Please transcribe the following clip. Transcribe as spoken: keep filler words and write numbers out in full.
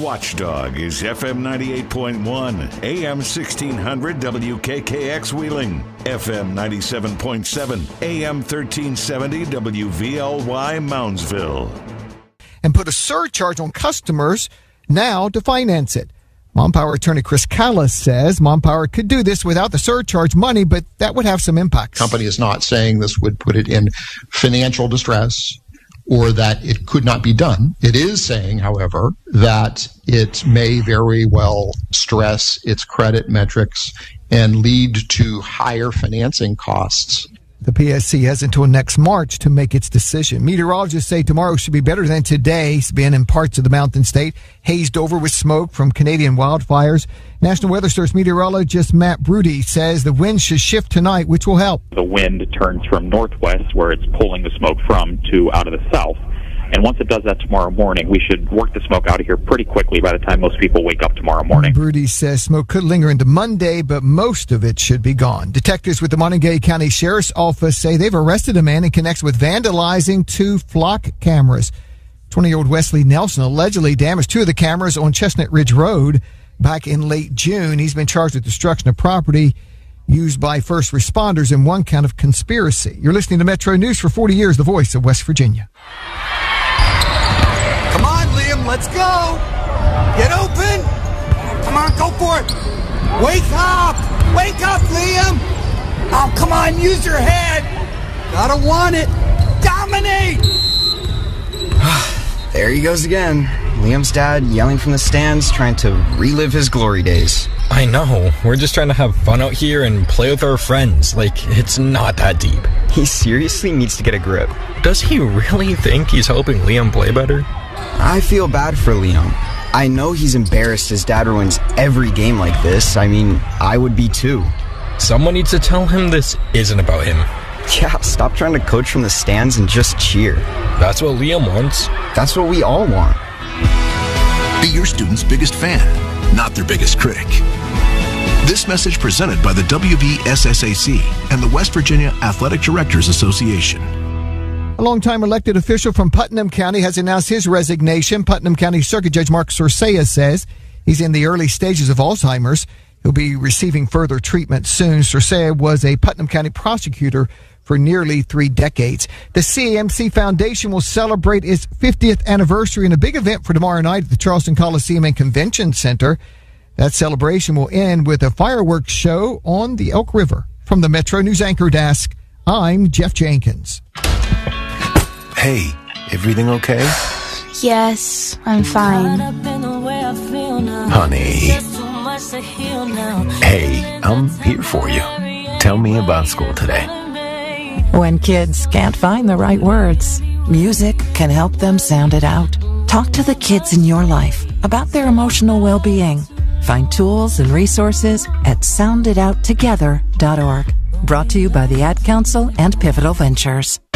watchdog is F M ninety-eight point one, A M sixteen hundred W K K X Wheeling, F M ninety-seven point seven, A M thirteen seventy W V L Y Moundsville. And put a surcharge on customers now to finance it. MonPower attorney Chris Callis says MonPower could do this without the surcharge money, but that would have some impacts. The company is not saying this would put it in financial distress or that it could not be done. It is saying, however, that it may very well stress its credit metrics and lead to higher financing costs. The P S C has until next March to make its decision. Meteorologists say tomorrow should be better than today. It's been in parts of the Mountain State hazed over with smoke from Canadian wildfires. National Weather Service meteorologist Matt Brudy says the wind should shift tonight, which will help. The wind turns from northwest, where it's pulling the smoke from, to out of the south. And once it does that tomorrow morning, we should work the smoke out of here pretty quickly by the time most people wake up tomorrow morning. Brudy says smoke could linger into Monday, but most of it should be gone. Detectives with the Montague County Sheriff's Office say they've arrested a man in connection with vandalizing two flock cameras. twenty-year-old Wesley Nelson allegedly damaged two of the cameras on Chestnut Ridge Road back in late June. He's been charged with destruction of property used by first responders in one count of conspiracy. You're listening to Metro News for forty years, the voice of West Virginia. Come on, Liam, let's go. Get open. Come on, go for it. Wake up. Wake up, Liam. Oh, come on, use your head. Gotta want it. Dominate. There he goes again. Liam's dad yelling from the stands, trying to relive his glory days. I know. We're just trying to have fun out here and play with our friends. Like, it's not that deep. He seriously needs to get a grip. Does he really think he's helping Liam play better? I feel bad for Liam. I know he's embarrassed his dad ruins every game like this. I mean, I would be too. Someone needs to tell him this isn't about him. Yeah, stop trying to coach from the stands and just cheer. That's what Liam wants. That's what we all want. Be your student's biggest fan, not their biggest critic. This message presented by the W V S S A C and the West Virginia Athletic Directors Association. A longtime elected official from Putnam County has announced his resignation. Putnam County Circuit Judge Mark Sorcea says he's in the early stages of Alzheimer's. He'll be receiving further treatment soon. Sorcea was a Putnam County prosecutor for nearly three decades. The C A M C Foundation will celebrate its fiftieth anniversary in a big event for tomorrow night at the Charleston Coliseum and Convention Center. That celebration will end with a fireworks show on the Elk River. From the Metro News Anchor Desk, I'm Jeff Jenkins. Hey, everything okay? Yes, I'm fine. Honey. Hey, I'm here for you. Tell me about school today. When kids can't find the right words, music can help them sound it out. Talk to the kids in your life about their emotional well-being. Find tools and resources at sound it out together dot org. Brought to you by the Ad Council and Pivotal Ventures.